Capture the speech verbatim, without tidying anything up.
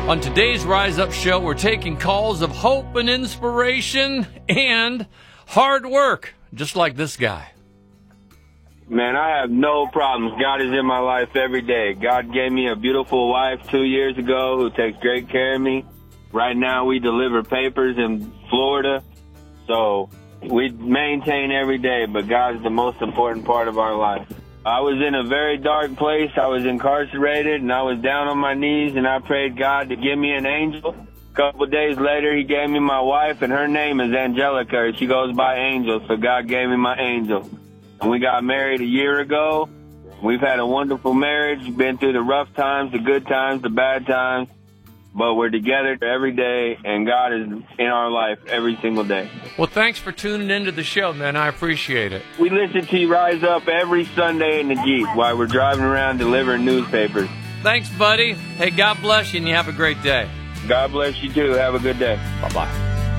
On today's Rise Up show, we're taking calls of hope and inspiration and hard work, just like this guy. Man, I have no problems. God is in my life every day. God gave me a beautiful wife two years ago who takes great care of me. Right now, we deliver papers in Florida, so we maintain every day, but God is the most important part of our life. I was in a very dark place. I was incarcerated, and I was down on my knees, and I prayed God to give me an angel. A couple of days later, he gave me my wife, and her name is Angelica. She goes by Angel, so God gave me my angel. And we got married a year ago. We've had a wonderful marriage, been through the rough times, the good times, the bad times, but we're together every day, and God is in our life every single day. Well, thanks for tuning into the show, man. I appreciate it. We listen to you Rise Up every Sunday in the Jeep while we're driving around delivering newspapers. Thanks, buddy. Hey, God bless you, and you have a great day. God bless you, too. Have a good day. Bye-bye.